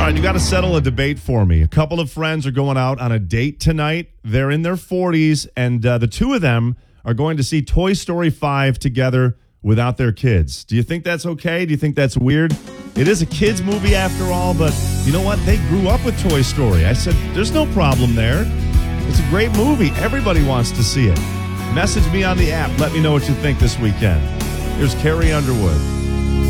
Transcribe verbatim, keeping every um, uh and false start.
All right, you got to settle a debate for me. A couple of friends are going out on a date tonight. They're in their forties, and uh, the two of them are going to see Toy Story five together without their kids. Do you think that's okay? Do you think that's weird? It is a kids' movie after all, but you know what? They grew up with Toy Story. I said, there's no problem there. It's a great movie. Everybody wants to see it. Message me on the app. Let me know what you think this weekend. Here's Carrie Underwood.